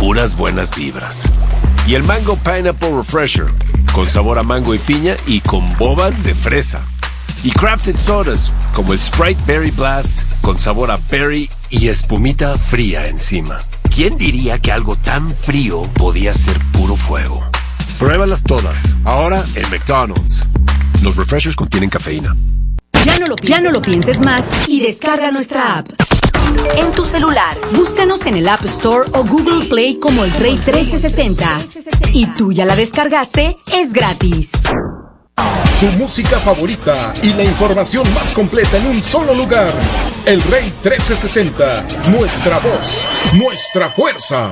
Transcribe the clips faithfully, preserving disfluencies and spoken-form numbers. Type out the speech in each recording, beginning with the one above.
puras buenas vibras. Y el Mango Pineapple Refresher, con sabor a mango y piña y con bobas de fresa. Y crafted sodas, como el Sprite Berry Blast, con sabor a berry y espumita fría encima. ¿Quién diría que algo tan frío podía ser puro fuego? Pruébalas todas, ahora en McDonald's. Los refreshers contienen cafeína. Ya no lo, ya no lo pienses más y descarga nuestra app. En tu celular, búscanos en el App Store o Google Play como El Rey trece sesenta. Y tú ya la descargaste, es gratis. Tu música favorita y la información más completa en un solo lugar. El Rey trece sesenta, nuestra voz, nuestra fuerza.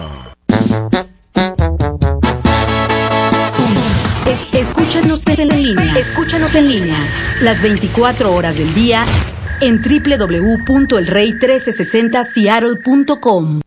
Es, escúchanos en línea. Escúchanos en línea. Las veinticuatro horas del día en doble u doble u doble u punto el rey trece sesenta seattle punto com.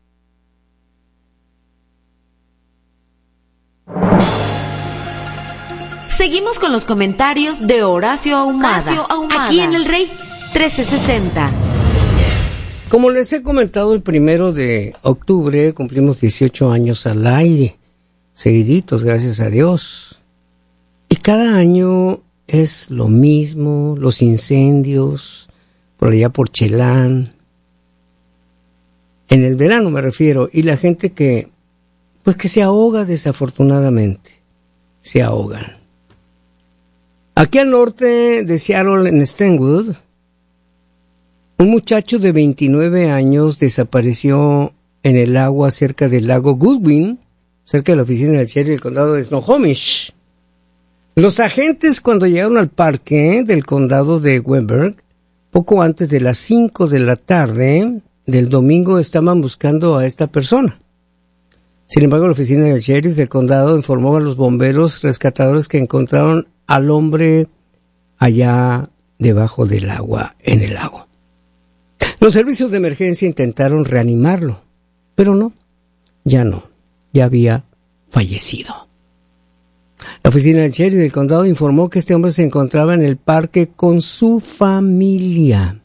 Seguimos con los comentarios de Horacio Ahumada, Horacio Ahumada, aquí en El Rey trece sesenta. Como les he comentado, el primero de octubre cumplimos dieciocho años al aire, seguiditos, gracias a Dios. Y cada año es lo mismo, los incendios, por allá por Chelán, en el verano me refiero, y la gente que, pues que se ahoga desafortunadamente, se ahogan. Aquí al norte de Seattle, en Stenwood, un muchacho de veintinueve años desapareció en el agua cerca del lago Goodwin, cerca de la oficina del sheriff del condado de Snohomish. Los agentes, cuando llegaron al parque del condado de Weinberg, poco antes de las cinco de la tarde del domingo, estaban buscando a esta persona. Sin embargo, la oficina del sheriff del condado informó a los bomberos rescatadores que encontraron al hombre allá debajo del agua, en el lago. Los servicios de emergencia intentaron reanimarlo, pero no, ya no, ya había fallecido. La oficina del sheriff del condado informó que este hombre se encontraba en el parque con su familia.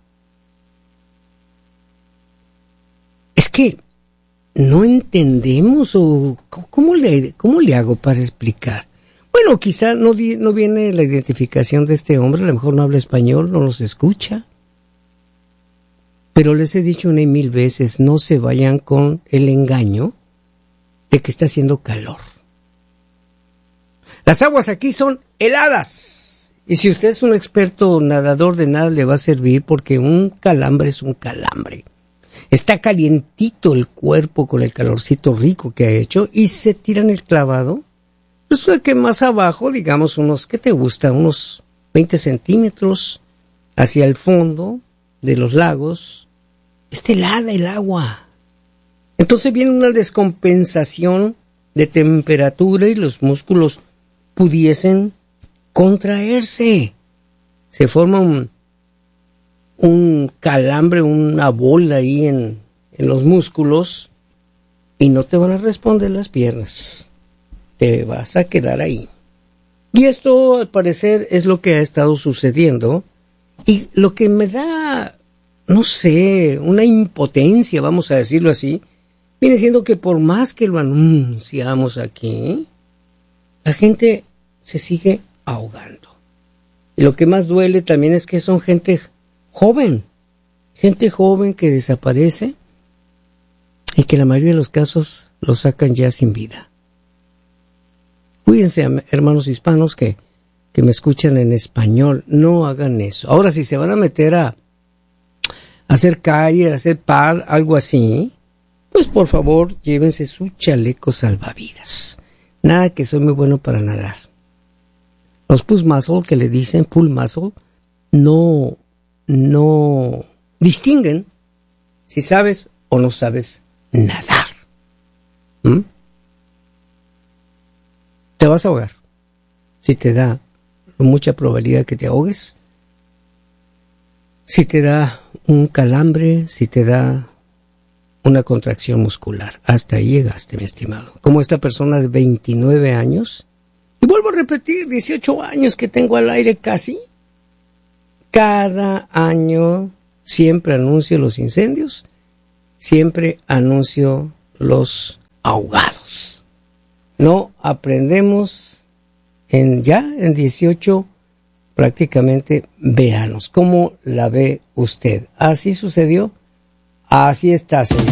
Es que no entendemos, o ¿cómo le, cómo le hago para explicar? Bueno, quizá no, di, no viene la identificación de este hombre, a lo mejor no habla español, no nos escucha. Pero les he dicho una y mil veces, no se vayan con el engaño de que está haciendo calor. Las aguas aquí son heladas. Y si usted es un experto nadador, de nada le va a servir, porque un calambre es un calambre. Está calientito el cuerpo con el calorcito rico que ha hecho y se tiran el clavado. Resulta que más abajo, digamos unos, ¿qué te gusta? Unos veinte centímetros hacia el fondo de los lagos, está helada el agua. Entonces viene una descompensación de temperatura y los músculos pudiesen contraerse. Se forma un, un calambre, una bola ahí en, en los músculos y no te van a responder las piernas. Te vas a quedar ahí. Y esto, al parecer, es lo que ha estado sucediendo. Y lo que me da, no sé, una impotencia, vamos a decirlo así, viene siendo que por más que lo anunciamos aquí, la gente se sigue ahogando. Y lo que más duele también es que son gente joven, gente joven que desaparece y que en la mayoría de los casos lo sacan ya sin vida. Cuídense, hermanos hispanos que, que me escuchan en español, no hagan eso. Ahora, si se van a meter a, a hacer calle, a hacer pad, algo así, pues por favor llévense su chaleco salvavidas. Nada que soy muy bueno para nadar. Los push muscle que le dicen, pull muscle, no, no distinguen si sabes o no sabes nadar. ¿Mm? Te vas a ahogar. Si te da mucha probabilidad que te ahogues, si te da un calambre, si te da una contracción muscular. Hasta ahí llegaste, mi estimado. Como esta persona de veintinueve años, y vuelvo a repetir, dieciocho años que tengo al aire casi, cada año siempre anuncio los incendios, siempre anuncio los ahogados. No aprendemos en ya en dieciocho prácticamente veranos. ¿Cómo la ve usted? ¿Así sucedió? Así está, señor.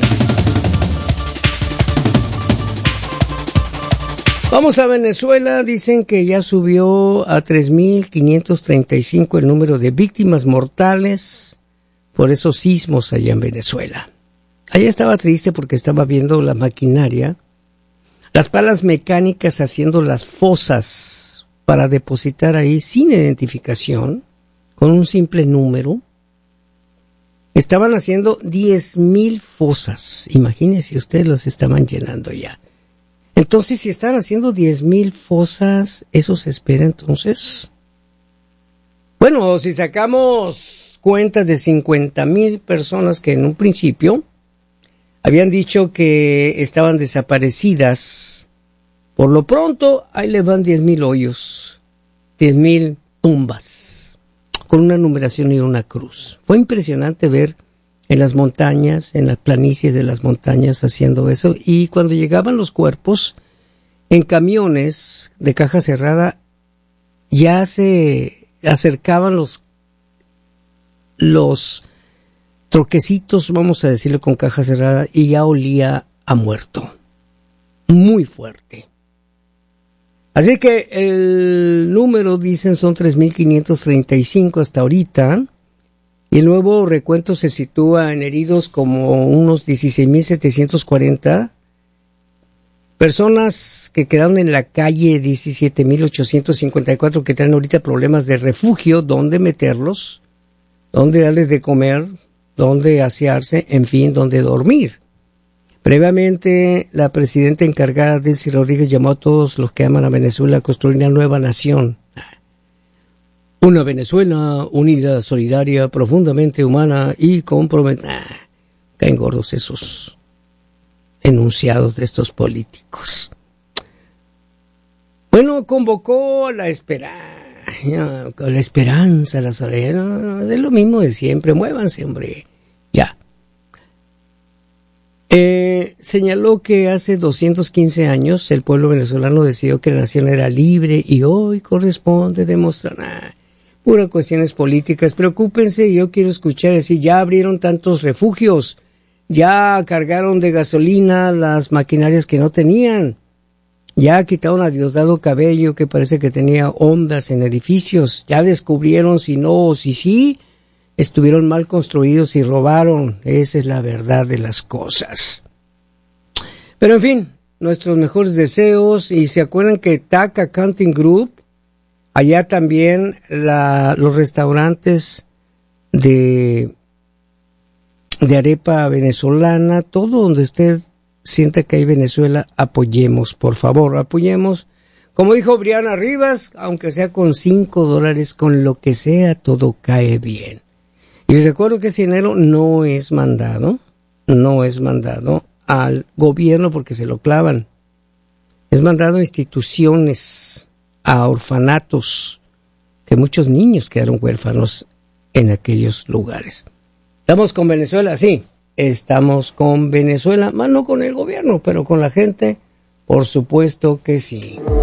Vamos a Venezuela. Dicen que ya subió a tres mil quinientos treinta y cinco el número de víctimas mortales por esos sismos allá en Venezuela. Allá estaba triste porque estaba viendo la maquinaria, las palas mecánicas haciendo las fosas para depositar ahí sin identificación, con un simple número. Estaban haciendo diez mil fosas. Imagínense, ustedes las estaban llenando ya. Entonces, si están haciendo diez mil fosas, ¿eso se espera entonces? Bueno, si sacamos cuenta de cincuenta mil personas que en un principio habían dicho que estaban desaparecidas, por lo pronto ahí le van diez mil hoyos, diez mil tumbas, con una numeración y una cruz. Fue impresionante ver en las montañas, en las planicies de las montañas haciendo eso, y cuando llegaban los cuerpos en camiones de caja cerrada, ya se acercaban los los troquecitos, vamos a decirlo, con caja cerrada, y ya olía a muerto, muy fuerte. Así que el número, dicen, son tres mil quinientos treinta y cinco hasta ahorita. Y el nuevo recuento se sitúa en heridos como unos dieciséis mil setecientos cuarenta. Personas que quedaron en la calle, diecisiete mil ochocientos cincuenta y cuatro, que tienen ahorita problemas de refugio, dónde meterlos, dónde darles de comer, dónde asearse, en fin, dónde dormir. Previamente, la presidenta encargada, Delcy Rodríguez, llamó a todos los que aman a Venezuela a construir una nueva nación. Una Venezuela unida, solidaria, profundamente humana y comprometida. Ah, caen gordos esos enunciados de estos políticos. Bueno, convocó a la esperanza, a la esperanza, a la solidaridad. No, no, es lo mismo de siempre. Muévanse, hombre. Ya. Eh, señaló que hace doscientos quince años el pueblo venezolano decidió que la nación era libre y hoy corresponde demostrar... Ah, puras cuestiones políticas. Preocúpense, yo quiero escuchar decir, ya abrieron tantos refugios, ya cargaron de gasolina las maquinarias que no tenían, ya quitaron a Diosdado Cabello, que parece que tenía ondas en edificios, ya descubrieron si no o si sí, estuvieron mal construidos y robaron. Esa es la verdad de las cosas. Pero en fin, nuestros mejores deseos. Y se acuerdan que T A C Accounting Group, allá también la, los restaurantes de, de arepa venezolana, todo donde usted sienta que hay Venezuela, apoyemos, por favor, apoyemos. Como dijo Briana Rivas, aunque sea con cinco dólares, con lo que sea, todo cae bien. Y les recuerdo que ese dinero no es mandado, no es mandado al gobierno porque se lo clavan. Es mandado a instituciones, a orfanatos, que muchos niños quedaron huérfanos en aquellos lugares. ¿Estamos con Venezuela? Sí, estamos con Venezuela, más no con el gobierno, pero con la gente, por supuesto que sí.